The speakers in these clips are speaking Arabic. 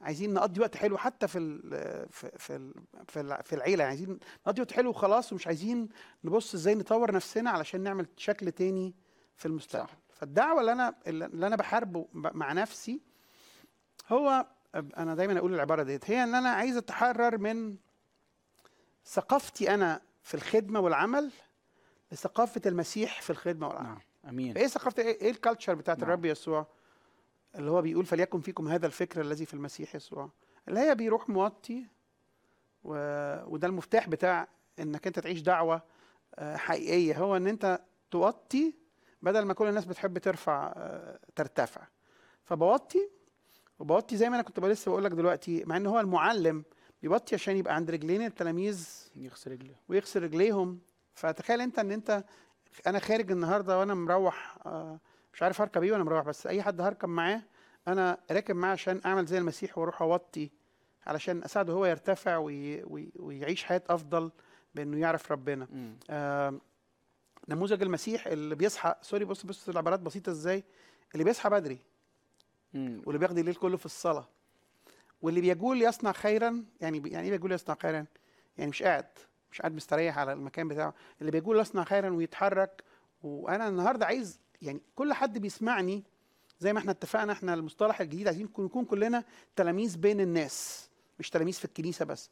عايزين نقضي وقت حلو حتى في العيله، عايزين نقضي وقت حلو وخلاص، ومش عايزين نبص ازاي نطور نفسنا علشان نعمل شكل تاني في المستقبل. صح. فالدعوه اللي انا بحاربه مع نفسي هو، انا دايما اقول العباره ديت، هي ان انا عايز اتحرر من ثقافتي انا في الخدمه والعمل لثقافه المسيح في الخدمه والعمل. نعم. امين. ايه ثقافه، ايه الكالتشر بتاعت نعم. الرب يسوع اللي هو بيقول فليكن فيكم هذا الفكر الذي في المسيح يسوع، اللي هي بيروح موطي وده المفتاح بتاع انك انت تعيش دعوه حقيقيه، هو ان انت توطي بدل ما كل الناس بتحب ترفع ترتفع. فبوطي، وبوطي زي ما انا كنت لسه بقول لك دلوقتي، مع ان هو المعلم بيوطي عشان يبقى عند رجلين التلاميذ يغسل رجله. ويغسل رجليهم. فتخيل انت ان انت، انا خارج النهارده وانا مروح مش عارف هركب ايه وانا مروح، بس اي حد هركب معاه انا راكب معاه عشان اعمل زي المسيح واروح اوطي علشان اساعده هو يرتفع ويعيش حياه افضل بانه يعرف ربنا. نموذج المسيح اللي بيصحى، سوري بص العبارات بسيطه ازاي، اللي بيصحى بدري واللي بيقضي الليل كله في الصلاه واللي بيجول يصنع خيرا. يعني ايه بيجول يصنع خيرا؟ يعني مش قاعد مستريح على المكان بتاعه، اللي بيجول يصنع خيرا ويتحرك. وانا النهارده عايز يعني كل حد بيسمعني، زي ما احنا اتفقنا، احنا المصطلح الجديد عايزين نكون كلنا تلاميذ بين الناس، مش تلاميذ في الكنيسه بس.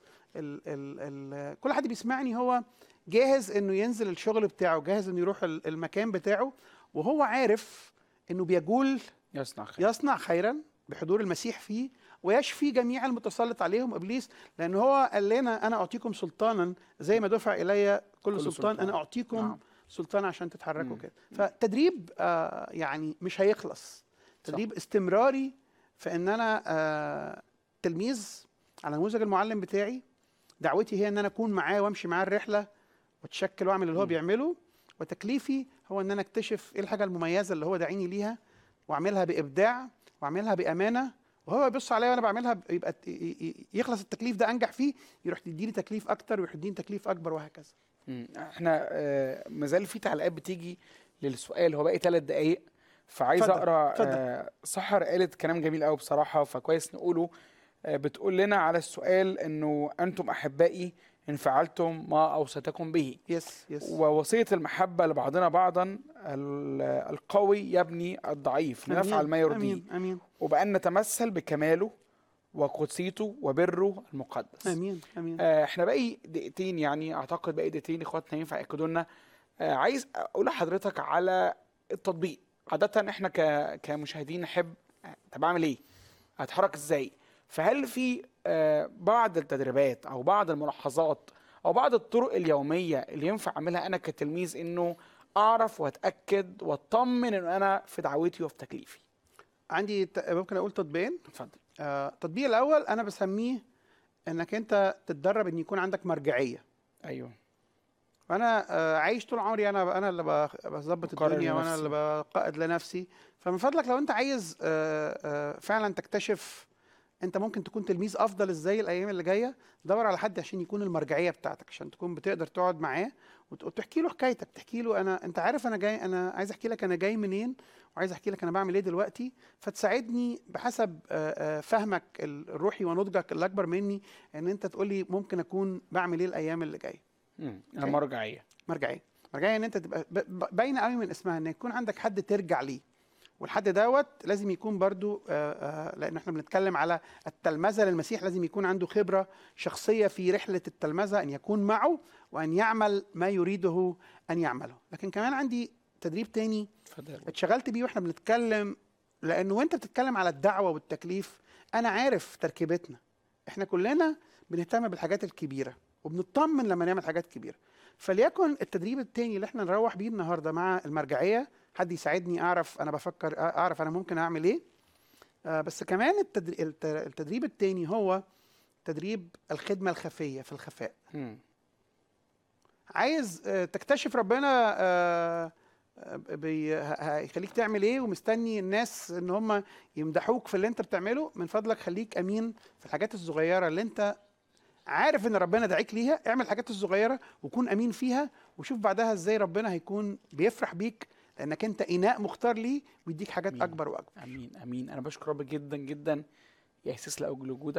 كل حد بيسمعني هو جاهز انه ينزل الشغل بتاعه، جاهز انه يروح المكان بتاعه، وهو عارف انه بيجول يصنع خيرا بحضور المسيح فيه ويشفي جميع المتسلط عليهم ابليس، لان هو قال لنا انا اعطيكم سلطانا زي ما دفع الي كل سلطان انا اعطيكم نعم. سلطان عشان تتحركوا كده. فتدريب يعني مش هيخلص، تدريب استمراري في ان انا تلميذ على نموذج المعلم بتاعي. دعوتي هي ان انا اكون معاه وامشي معاه الرحله واتشكل واعمل اللي هو بيعمله، وتكليفي هو ان انا اكتشف ايه الحاجه المميزه اللي هو داعيني ليها واعملها بابداع واعملها بامانه، وهو يبص عليا وانا بعملها يبقى يخلص التكليف ده انجح فيه، يروح يديني تكليف اكتر ويديني تكليف اكبر وهكذا. احنا مازال في تعليقات بتيجي للسؤال، هو باقي 3 دقايق فعايز اتفضل. اقرا. سحر قالت كلام جميل قوي بصراحه، فكويس نقوله. بتقول لنا على السؤال انه انتم احبائي ان فعلتم ما اوصيتكم به. يس ووصيه المحبه لبعضنا بعضا، القوي يبني الضعيف، لنفعل ما يرضيه. امين وبان نتمثل بكماله وقدسيته وبره المقدس. امين احنا باقي دقيقتين، يعني اعتقد باقي دقيقتين اخواتنا ينفع ياكدوا لنا. عايز اقول لحضرتك على التطبيق. عاده احنا كمشاهدين نحب، طب اعمل ايه؟ هتحرك ازاي؟ فهل في بعض التدريبات او بعض الملاحظات او بعض الطرق اليوميه اللي ينفع اعملها انا كتلميذ انه اعرف واتاكد واطمن ان انا في دعوتي وفي تكليفي؟ عندي ممكن اقول تطبيقين. اتفضل. التطبيق الاول انا بسميه انك انت تتدرب ان يكون عندك مرجعيه. ايوه. وانا عايش طول عمري انا اللي بظبط الدنيا وانا اللي بقائد لنفسي. فمن فضلك لو انت عايز فعلا تكتشف انت ممكن تكون تلميذ افضل ازاي الايام اللي جايه، دور على حد عشان يكون المرجعيه بتاعتك، عشان تكون بتقدر تقعد معاه وتحكي له حكايتك، تحكي له انت عارف انا جاي، انا عايز احكي لك انا جاي منين، وعايز احكي لك انا بعمل ايه دلوقتي، فتساعدني بحسب فهمك الروحي ونضجك اللي اكبر مني ان انت تقول لي ممكن اكون بعمل ايه الايام اللي جايه. مرجعيه ان انت تبقى باينه قوي من اسمها ان يكون عندك حد ترجع ليه، والحد دوت لازم يكون برضو لان احنا بنتكلم على التلمذه للمسيح، لازم يكون عنده خبره شخصيه في رحله التلمذه، ان يكون معه وان يعمل ما يريده ان يعمله. لكن كمان عندي تدريب تاني اتشغلت بيه واحنا بنتكلم، لانه وانت بتتكلم على الدعوه والتكليف انا عارف تركيبتنا، احنا كلنا بنهتم بالحاجات الكبيره وبنطمن لما نعمل حاجات كبيره. فليكن التدريب التاني اللي احنا نروح بيه النهارده مع المرجعيه، حد يساعدني اعرف انا بفكر، اعرف انا ممكن اعمل ايه. بس كمان التدريب التاني هو تدريب الخدمه الخفيه في الخفاء. عايز تكتشف ربنا هيخليك تعمل ايه ومستني الناس ان هم يمدحوك في اللي انت بتعمله، من فضلك خليك امين في الحاجات الصغيره اللي انت عارف ان ربنا دعيك ليها. اعمل الحاجات الصغيره وكون امين فيها، وشوف بعدها ازاي ربنا هيكون بيفرح بيك لانك انت اناء مختار ليه ويديك حاجات أمين. اكبر واكبر. امين. انا بشكر ربك جدا جدا يا إحساس لوجودك